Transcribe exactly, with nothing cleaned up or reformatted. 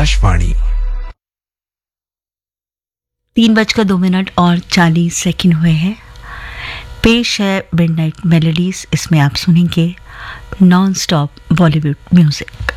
आकाशवाणी। तीन बजकर दो मिनट और चालीस सेकंड हुए हैं। पेश है मिडनाइट मेलोडीज। इसमें आप सुनेंगे नॉन स्टॉप बॉलीवुड म्यूजिक।